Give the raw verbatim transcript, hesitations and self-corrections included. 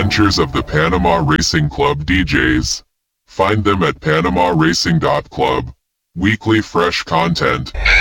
adventures of the Panama Racing Club D Js. Find them at panama racing dot club. Weekly fresh content.